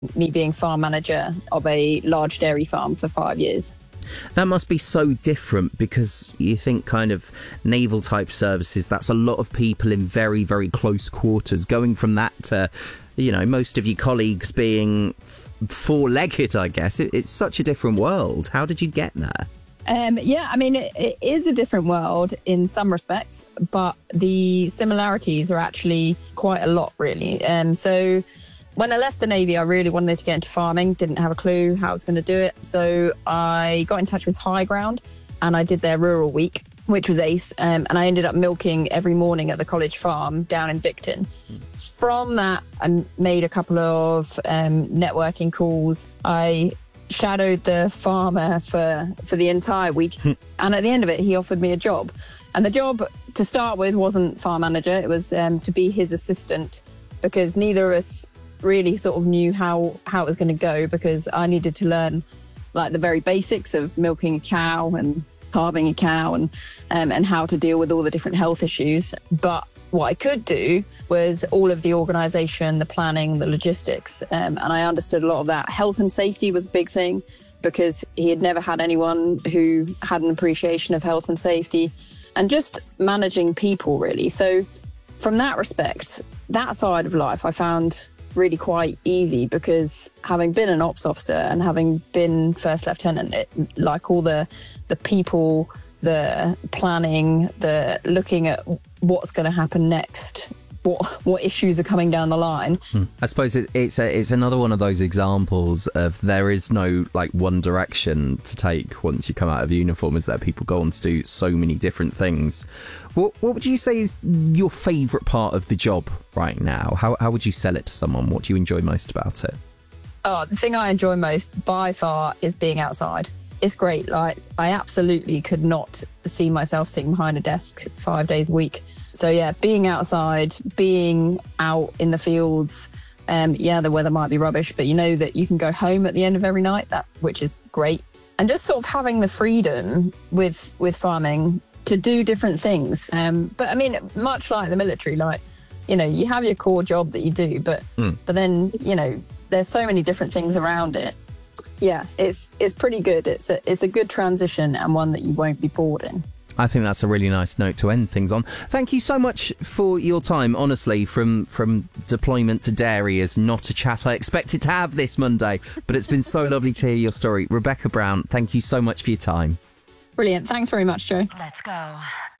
me being farm manager of a large dairy farm for 5 years. That must be so different, because you think kind of naval type services, that's a lot of people in very, very close quarters. Going from that to, most of your colleagues being four-legged, I guess. It's such a different world. How did you get there? It is a different world in some respects, but the similarities are actually quite a lot, really. So when I left the Navy, I really wanted to get into farming, didn't have a clue how I was going to do it. So I got in touch with High Ground and I did their Rural Week, which was ace. And I ended up milking every morning at the college farm down in Bicton. From that, I made a couple of networking calls. I shadowed the farmer for the entire week. And at the end of it, he offered me a job. And the job to start with wasn't farm manager. It was to be his assistant, because neither of us really sort of knew how it was going to go, because I needed to learn like the very basics of milking a cow and calving a cow and how to deal with all the different health issues. But what I could do was all of the organisation, the planning, the logistics, and I understood a lot of that. Health and safety was a big thing, because he had never had anyone who had an appreciation of health and safety, and just managing people, really. So from that respect, that side of life I found really quite easy, because having been an ops officer and having been first lieutenant, like all the people, the planning, the looking at what's going to happen next, what issues are coming down the line. I suppose it's another one of those examples of there is no like one direction to take once you come out of uniform, is that people go on to do so many different things. What would you say is your favourite part of the job right now? How would you sell it to someone? What do you enjoy most about it? Oh, the thing I enjoy most by far is being outside. It's great. Like, I absolutely could not see myself sitting behind a desk 5 days a week. So yeah, being outside, being out in the fields, the weather might be rubbish, but you know that you can go home at the end of every night, which is great. And just sort of having the freedom with farming to do different things. But I mean, much like the military, like, you have your core job that you do, but then, there's so many different things around it. Yeah, it's pretty good. It's a good transition, and one that you won't be bored in. I think that's a really nice note to end things on. Thank you so much for your time. Honestly, from deployment to dairy is not a chat I expected to have this Monday, but it's been so lovely to hear your story. Rebecca Brown, thank you so much for your time. Brilliant. Thanks very much, Joe. Let's go.